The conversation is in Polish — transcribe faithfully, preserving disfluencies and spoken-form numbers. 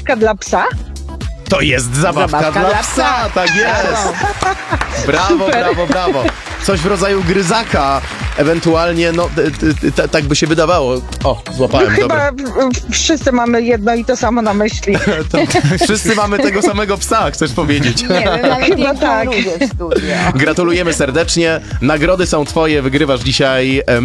zabawka dla psa? To jest zabawka, Zabawka dla, dla psa, psa. tak jest. Brawo, Super. brawo, brawo. Coś w rodzaju gryzaka, ewentualnie, no, t- t- t- tak by się wydawało. O, złapałem, No, dobra. chyba w- wszyscy mamy jedno i to samo na myśli. To, wszyscy mamy tego samego psa, chcesz powiedzieć. Nie wiem, nawet Chyba nie tak. ludzie w studio. Gratulujemy serdecznie. Nagrody są twoje, wygrywasz dzisiaj